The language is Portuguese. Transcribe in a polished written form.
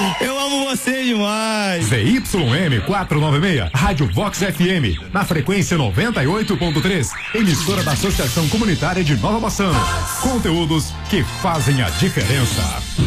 Eu amo você demais. ZYM 496, Rádio Vox FM, na frequência 98.3, emissora da Associação Comunitária de Nova Bassano. Conteúdos que fazem a diferença.